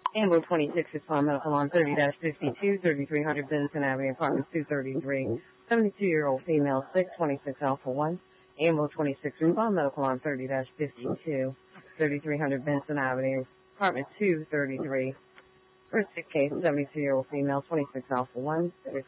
Ambulance 26 is on medical on 30-52, 3300 Benson Avenue, apartment 233. 72-year-old female, 626 Alpha 1. Ambulance 26 is on medical on 30-52, 3300 Benson Avenue, apartment 233. First case, 72-year-old female, 26 Alpha 1.